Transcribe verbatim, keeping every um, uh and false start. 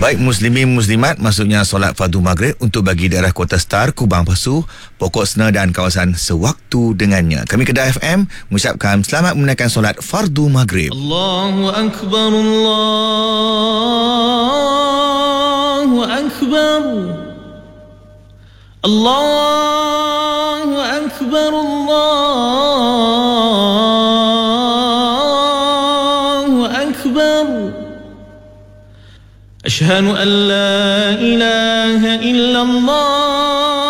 Baik muslimin muslimat, maksudnya solat fardu maghrib untuk bagi daerah Kota Star, Kubang Pasu, Pokok Sena dan kawasan sewaktu dengannya. Kami Kedah F M mengucapkan selamat menunaikan solat fardu maghrib. Allahu Akbar, Allahu Akbar, Allahu Akbar, Allahu Akbar. أشهد أن لا إله إلا الله